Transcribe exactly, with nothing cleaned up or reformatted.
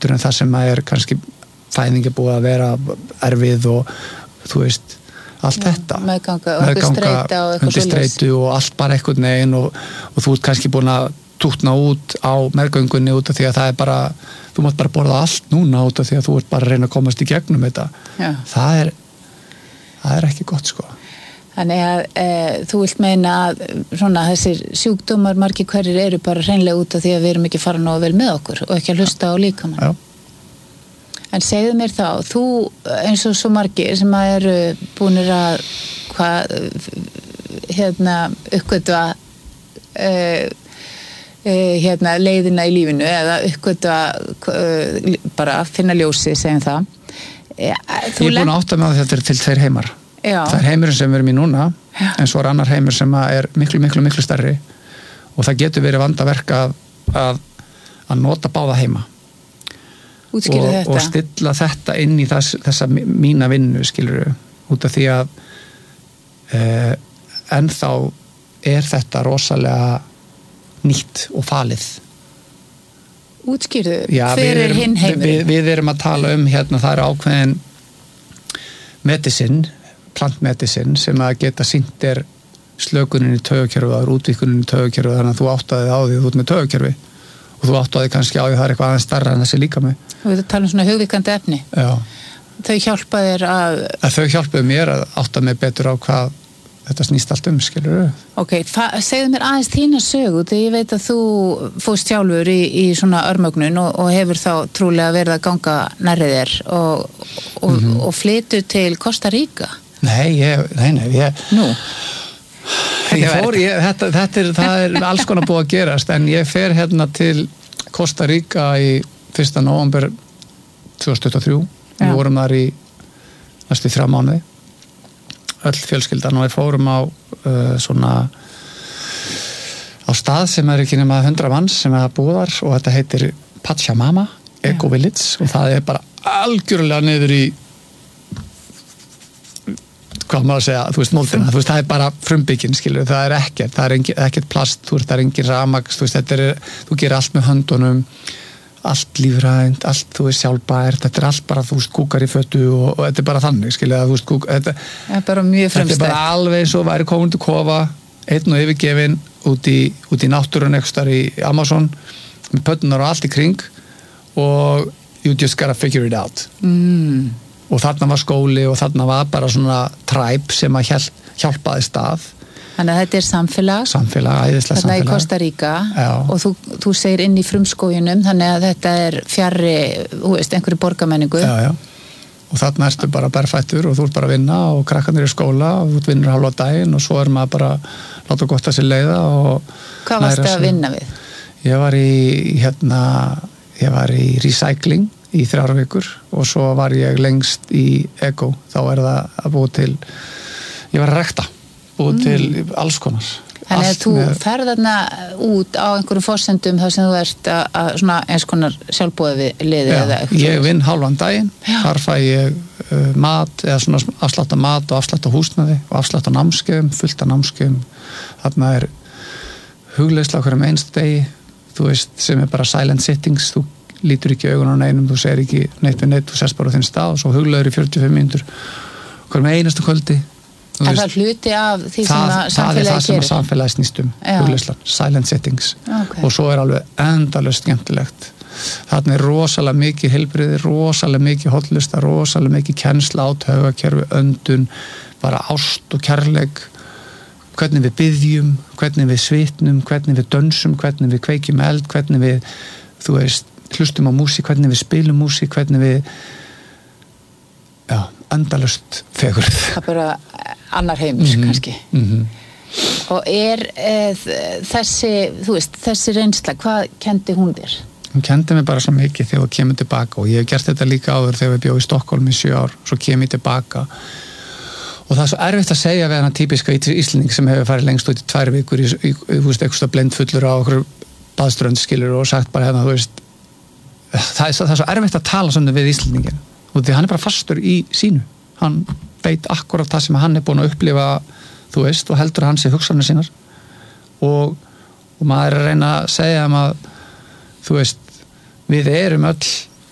heldur en það sem er kannski fæðingi búið að vera erfið og þú veist allt Já, þetta meðganga og eitthvað streita og eitthvað undir streitu og allt bara eitthvað neginn og, og þú ert kannski búin að tútna út á meðgöngunni út af því að það er bara þú mátt bara borða allt núna út af því að þú ert bara að reyna að komast í gegnum þetta Já. það er það er ekki gott sko Þannig að e, þú vilt meina að svona þessir sjúkdómar margir hverjir eru bara hreinlega út af því að við erum ekki fara nógu vel með okkur og ekki að hlusta á líkamann. Já. En segðu mér þá, þú eins og svo margir sem að eru búnir að hvað hérna uppgötva e, e, hérna leiðina í lífinu eða uppgötva e, bara finna ljósið, segjum það. E, Ég er búin að átta með að þetta er til tveir heimar. Já. Það er heimurinn sem við erum í núna Já. En svo er annar heimur sem er miklu, miklu, miklu stærri og það getur verið vandaverk að, að, að nota báða heima og, og stilla þetta inn í þess, þessa mína vinnu skilur út af því að eh, ennþá er þetta rosalega nýtt og falið Útskýrðu, Já, hver er hinn heimurinn? Við, við erum að tala um hérna, það er ákveðin medicine plantmedicine sem að geta sýnt er slökunin í taugakerfi og útvíkunin í taugakerfi þannig að þú áttaði á því þú ert með taugakerfi og þú áttaði kannski á því það er eitthvað aðeins stærra en þessi líka með. Og við talum svona hugvíkandi efni. Já. Þau hjálpa þér að... að þau hjálpaðu mér að átta mig betur á hvað þetta snýst allt um, skilur þau. Ok, segðu mér aðeins þína sögu þegar ég veit að þú fórst sjálfur í, í svona örmögnun og, og hefur þá trúlega verið að ganga nærri þér og, og, mm-hmm. og flytur til Costa Rica. Nei, ég, nei, nei, ég... Nú? Ég fór, ég, þetta, þetta er, það er alls konar búið að gerast, en ég fer hérna til Costa Rica í fyrsta nóvember tvö þúsund tuttugu og þrjú. Við vorum þar í næstu þrjá mánuði. Öll fjölskyldan og við fórum á uh, svona á stað sem er ekki nema hundrað manns sem er að búa þar og þetta heitir Pachamama Eco Village og það er bara algjörlega niður í hvað maður að segja, þú veist, moldina, þú veist, það er bara frumbyggin, skilur, það er ekkert, það er engin, ekkert plast, þú veist, það er engin ramaks, þú veist, þetta er, þú gerir allt með höndunum, allt lífrænt, allt, þú veist, sjálfbært, þetta er allt bara, þú veist, kúkar í fötu og, og þetta er bara þannig, skilur, þú veist, kúk, þetta, ja, bara mjög þetta er bara alveg eins og væri komin til kofa, einn og yfirgefin út í, út í náttúrun ekstar í Amazon, með pötunar og allt í kring og you just gotta figure it out. Mm. Og þarna var skóli og þarna var bara svona træp sem að hjálp, hjálpaði stað. Þannig að þetta er samfélag. Samfélag, æðislega samfélag. Þarna í Costa Rica Já. Og þú, þú segir inn í frumskóginum þannig að þetta er fjarri, þú veist, einhverju borgarmenningu. Já, já. Og þarna ertu bara berfættur og þú ert bara að vinna og krakkarnir í skóla og þú vinnur hálfa daginn og svo er maður bara láta gott að sér leiða og... Hvað varstu að vinna við? Ég var í, hérna, ég var í recycling í þrjár vikur og svo var ég lengst í Ego, þá er það að búa til ég var að rekta búa mm. til alls konar Þannig að þú með... ferð þarna út á einhverjum forsendum þar sem þú ert að, að svona eins konar sjálfbúið liði eða eitthvað. Ég vinn hálfan daginn, Já. Þar fæ ég uh, mat eða svona afslátt af mat og afslátt af húsnæði og afslátt af námskeiðum, fullt af námskeiðum þarna er hugleiðsla hverjum einstu degi, þú veist sem er bara silent sittings, þú lítur ekki augun á neinum, þú segir ekki neitt við neitt, þú sest bara á þinn stað og svo hugleiður í fjörutíu og fimm mínútur hverjum einastu kvöldi. En það er hluti af því sem að samfélagi gerir? Það er það sem að samfélagi snýst um, hugleyslan, silent sittings okay. og svo er alveg endalaust skemmtilegt. Þarna er rosalega mikið heilbrigði, rosalega mikið hollusta, rosalega mikið kennsla á taugakerfi, öndun, bara ást og kærleik, hvernig við biðjum, hvernig við svitnum, hvernig við dönsum, hvernig við kveikjum eld, hvernig við, þú veist, hlustum á músík, hvernig við spilum músík, hvernig við já, endalaust fegurð. Það er bara annar heimur mm-hmm. kannski. Mm-hmm. Og er e, þessi, þú veist, þessi reynsla, hvað kendi hún þér? Hún kendi mig bara svo mikið þegar ég kemur tilbaka og ég hef gert þetta líka áður þegar ég bjó í Stockholm í sjö ár, svo kem ég tilbaka og það er svo erfitt að segja við hana típiska Íslending sem hefur farið lengst út í tvær vikur í, í, í þú veist, eitthvað blindfullur á okkur baðströndskilur og sagt bara hérna, þú veist það er, það er svo erfitt að tala svona við Íslendingin og því hann er bara fastur í sínu hann veit akkurat það sem hann er búin að upplifa þú veist og heldur hann sér hugsanir sínar og, og maður er að reyna að segja um að þú veist við erum öll